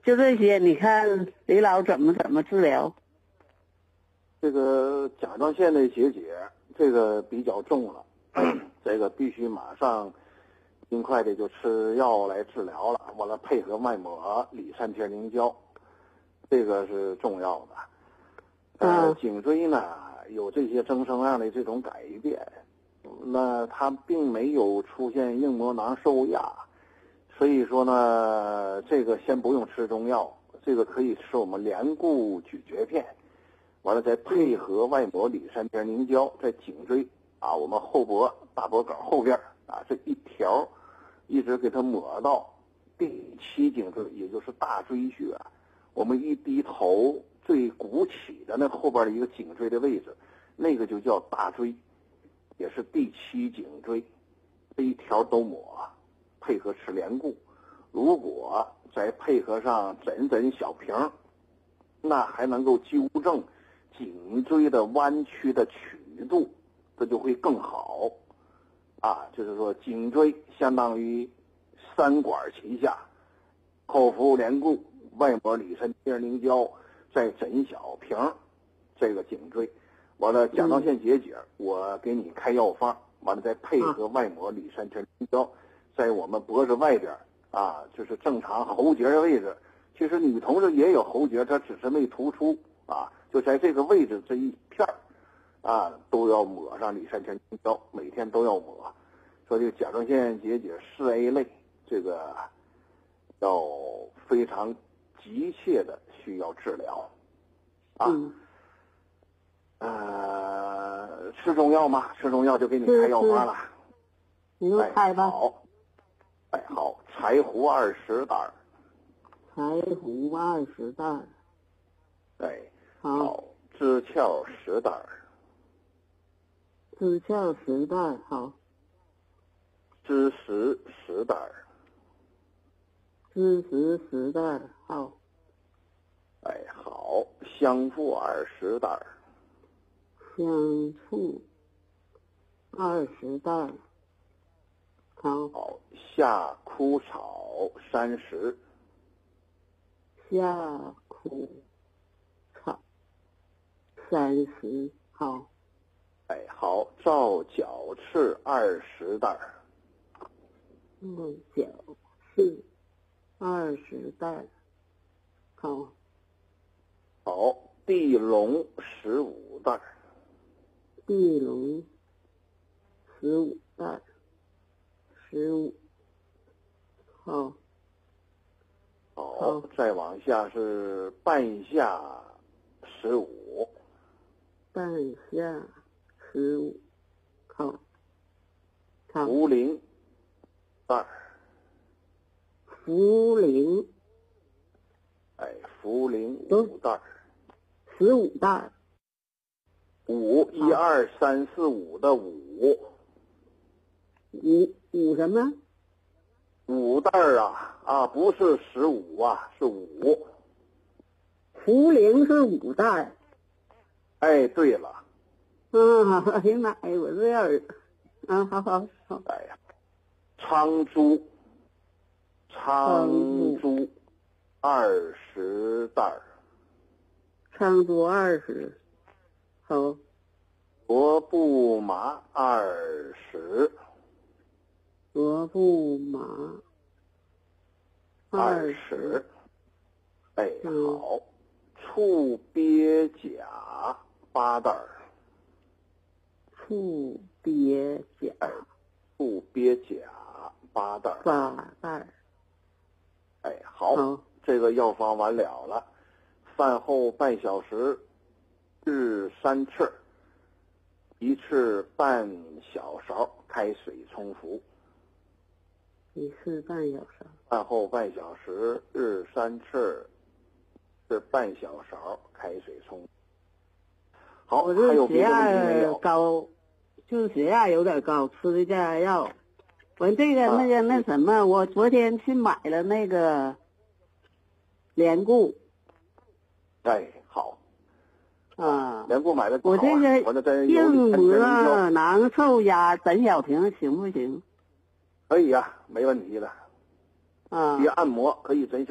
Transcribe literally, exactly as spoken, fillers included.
就这些，你看李老怎么怎么治疗？ 这个甲状腺的结节，这个比较重了，这个必须马上尽快的就吃药来治疗了。完了配合脉膜里三天凝胶，这个是重要的。呃， 嗯颈椎呢有这些增生样的这种改变，那它并没有出现硬膜囊受压，所以说呢，这个先不用吃中药，这个可以吃我们连固咀嚼片。完了再配合外膜里三天凝胶，在颈椎啊，我们后脖大脖梗后边啊这一条，一直给它抹到第七颈椎，也就是大椎穴。我们一低头最鼓起的那后边的一个颈椎的位置，那个就叫大椎，也是第七颈椎，这一条都抹，配合吃连固。如果再配合上枕枕小瓶，那还能够纠正颈椎的弯曲的曲度，这就会更好啊。就是说颈椎相当于三管齐下，口服连固，外膜里三天凝胶，再枕小瓶，这个颈椎。完了甲状腺结节，我给你开药方，完了再配合外膜里三天凝胶，在我们脖子外边啊，就是正常喉结的位置。其实女同志也有喉结，它只是没突出啊，就在这个位置这一片儿啊，都要抹上里三天凝胶，每天都要抹。说这个甲状腺结节四 A 类，这个要非常急切的需要治疗啊。 嗯呃，吃中药吗？吃中药就给你开药方了。 你给我开吧。 哎、好，哎好，柴胡二十袋儿。 柴胡二十袋儿。 哎， 好。 好，支壳十袋儿。 支壳十袋儿，好。 栀实十袋儿。 栀实十袋儿，好。 哎好，香附二十袋儿。 香附二十袋儿，好。 好，夏枯草三十。 夏枯草三十，好。 哎好，皂角赤二十袋儿。 皂角赤二十袋儿，好。 好，地龙十五袋儿。 地龙十五袋，十五，好。 好， 好再往下是半夏十五。 半夏十五，好。好。 茯苓袋儿。 茯苓， 哎，茯苓五袋儿。 十五袋儿。 五一二三四五的五。 五五什么？ 五袋儿啊啊，不是十五啊，是五。 茯苓是五袋。 哎，对了。 嗯，哎呀妈呀，我这样儿，啊，好好好。 哎呀，苍珠，苍珠二十袋儿。 苍珠二十，好。 罗布麻二十。 罗布麻二十。哎， 嗯、 好。醋鳖甲八袋儿。 醋鳖甲。 醋鳖甲八袋儿。 八袋儿。 哎，好， 好这个药方完了了。饭后半小时，日三次，一次半小勺开水冲服。 一次半小时。 饭后半小时，日三次，是半小勺开水冲。好， 我还有这血别的问题没压有？ 高，就是血压有点高，吃的降压药。我这个那个那什么，我昨天去买了那个连固。 哎，好。 啊， 连固买的我这个我这硬膜囊受压枕小瓶行不行？ 可以呀、啊，没问题的。 啊， 别按摩，可以枕小。